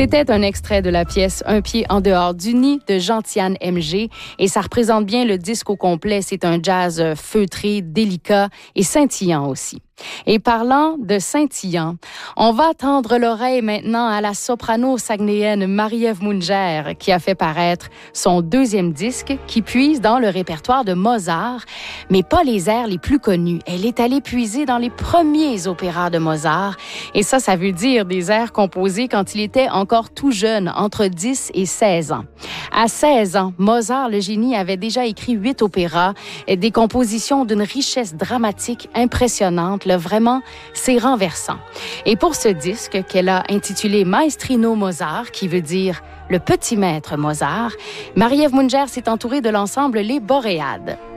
C'était un extrait de la pièce Un pied en dehors du nid de Gentiane MG et ça représente bien le disque au complet. C'est un jazz feutré, délicat et scintillant aussi. Et parlant de scintillant, on va tendre l'oreille maintenant à la soprano saguenayenne Marie-Ève Munger qui a fait paraître son deuxième disque qui puise dans le répertoire de Mozart, mais pas les airs les plus connus. Elle est allée puiser dans les premiers opéras de Mozart et ça veut dire des airs composés quand il était encore tout jeune, entre 10 et 16 ans. À 16 ans, Mozart, le génie, avait déjà écrit 8 opéras, des compositions d'une richesse dramatique impressionnante. Là, vraiment, c'est renversant. Et pour ce disque qu'elle a intitulé Maestrino Mozart, qui veut dire le petit maître Mozart, Marie-Ève Munger s'est entourée de l'ensemble Les Boréades.